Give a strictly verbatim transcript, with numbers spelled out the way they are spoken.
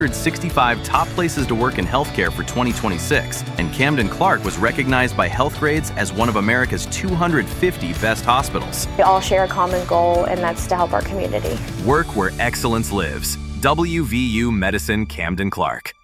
sixty-five top places to work in healthcare for twenty twenty-six, and Camden Clark was recognized by Healthgrades as one of America's two hundred fifty best hospitals. We all share a common goal, and that's to help our community. Work where excellence lives. W V U Medicine Camden Clark.